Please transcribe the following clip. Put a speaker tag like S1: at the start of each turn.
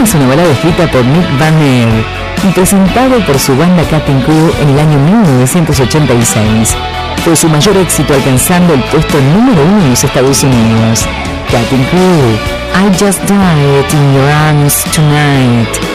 S1: es una balada escrita por Nick Van Eyre y presentado por su banda Cutting Crew en el año 1986. Fue su mayor éxito, alcanzando el puesto número 1 en los Estados Unidos. Cutting Crew, I Just Died in Your Arms Tonight.